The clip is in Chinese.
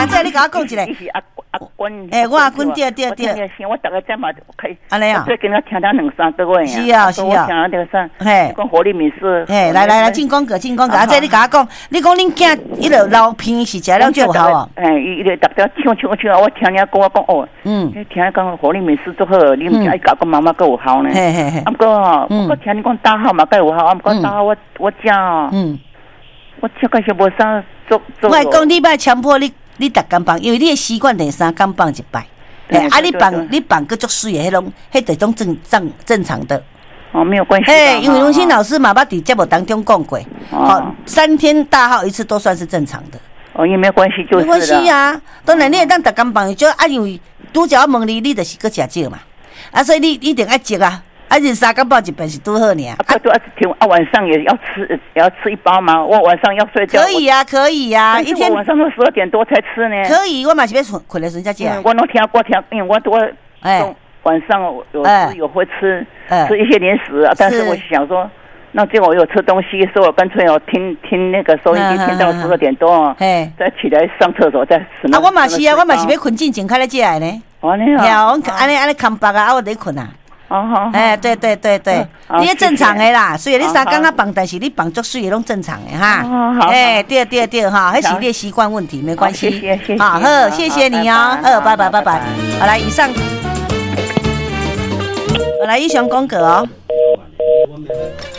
啊，这你甲我讲一下。 伊是阿君。 我阿君对。 我大概在嘛开。 安尼啊。 最近我听他2-3个月是啊。 我听那个啥，讲活力美式。 来，进广告。啊，这你甲我讲，你讲恁囝伊个老片是食了就有效哦。 伊就逐条唱，我听人讲我讲哦。听讲活力美式做好，你唔爱搞个妈妈够有效呢。啊，不过我听你讲大号嘛够有效，啊，不过大号我食哦。我吃个是无啥做。 我讲你莫强迫你逐工放，因为你的习惯第3工放一摆。你放个足水的，迄就种正常的。 没有关系。 因为龙兴老师嘛，捌伫节目当中讲过，3天大号一次都算是正常的。 也没有关系，就是。没关系啊，当然你会当逐工放，就因为拄则我问你就是搁食少嘛，所以你一定爱食啊。日3工放一遍是拄好尔。 晚上也要吃一包吗？我晚上要睡觉。 可以啊，一天晚上都12点多才吃呢。 可以，我嘛是要困的时候才吃。 我听，因为我晚上有会吃一些零食，但是我想说，那结果我有吃东西，所以我干脆听那个收音机听到12点多，再起来上厕所再吃。 我嘛是要困进前开来吃的呢。 安尼啊，安尼空白啊，我得困啊。对，你正常的啦，所以你3工啊放，但是你放足水的拢正常的哈。对哈，迄是你的习惯问题，没关系。 谢谢。 好，谢谢你哦。拜拜。好，来以上广告哦。